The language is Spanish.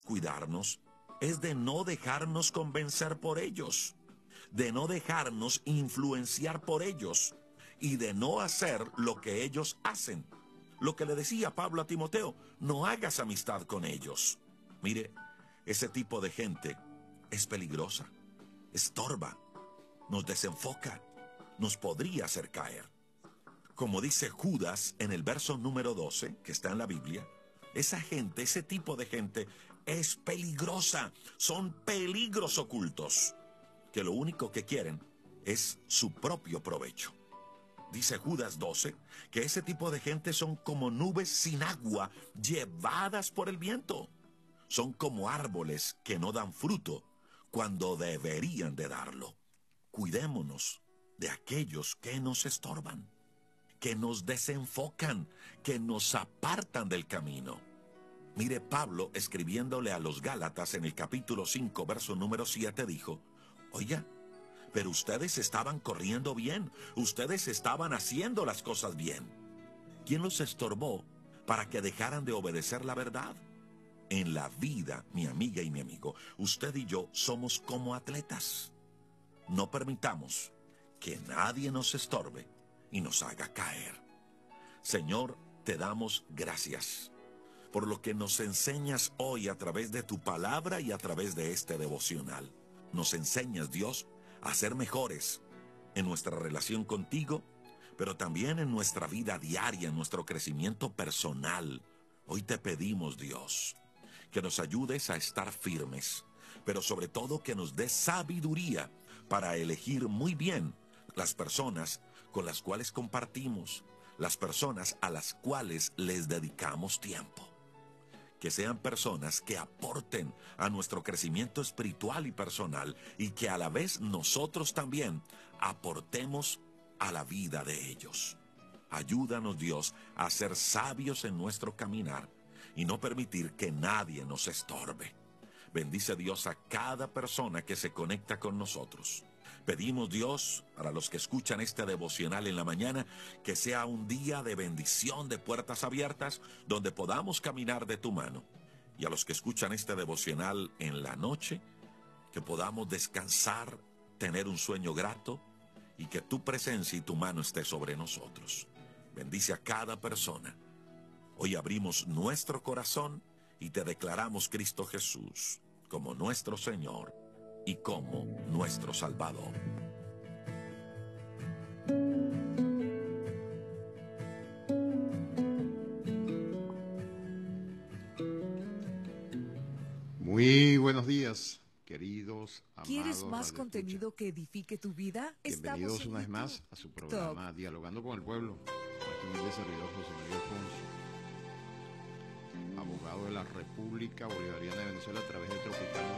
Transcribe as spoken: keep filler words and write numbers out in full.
cuidarnos es de no dejarnos convencer por ellos, de no dejarnos influenciar por ellos y de no hacer lo que ellos hacen. Lo que le decía Pablo a Timoteo, no hagas amistad con ellos. Mire, ese tipo de gente es peligrosa, estorba, nos desenfoca, nos podría hacer caer. Como dice Judas en el verso número doce, que está en la Biblia, esa gente, ese tipo de gente es peligrosa, son peligros ocultos, que lo único que quieren es su propio provecho. Dice Judas doce que ese tipo de gente son como nubes sin agua llevadas por el viento. Son como árboles que no dan fruto cuando deberían de darlo. Cuidémonos de aquellos que nos estorban, que nos desenfocan, que nos apartan del camino. Mire, Pablo, escribiéndole a los Gálatas en el capítulo cinco, verso número siete, dijo, oiga, pero ustedes estaban corriendo bien, ustedes estaban haciendo las cosas bien. ¿Quién los estorbó para que dejaran de obedecer la verdad? En la vida, mi amiga y mi amigo, usted y yo somos como atletas. No permitamos que nadie nos estorbe y nos haga caer. Señor, te damos gracias por lo que nos enseñas hoy a través de tu palabra y a través de este devocional. Nos enseñas, Dios, a ser mejores en nuestra relación contigo, pero también en nuestra vida diaria, en nuestro crecimiento personal. Hoy te pedimos, Dios, que nos ayudes a estar firmes, pero sobre todo que nos des sabiduría para elegir muy bien las personas con las cuales compartimos, las personas a las cuales les dedicamos tiempo. Que sean personas que aporten a nuestro crecimiento espiritual y personal y que a la vez nosotros también aportemos a la vida de ellos. Ayúdanos, Dios, a ser sabios en nuestro caminar y no permitir que nadie nos estorbe. Bendice, Dios, a cada persona que se conecta con nosotros. Pedimos, Dios, para los que escuchan este devocional en la mañana, que sea un día de bendición, de puertas abiertas, donde podamos caminar de tu mano. Y a los que escuchan este devocional en la noche, que podamos descansar, tener un sueño grato, y que tu presencia y tu mano esté sobre nosotros. Bendice a cada persona. Hoy abrimos nuestro corazón y te declaramos, Cristo Jesús, como nuestro Señor y como nuestro Salvador. Muy buenos días, queridos, amados. ¿Quieres más contenido que edifique tu vida? Bienvenidos una vez más a su programa Dialogando con el Pueblo. Este humilde servidor José María Alfonso, abogado de la República Bolivariana de Venezuela a través de Tropical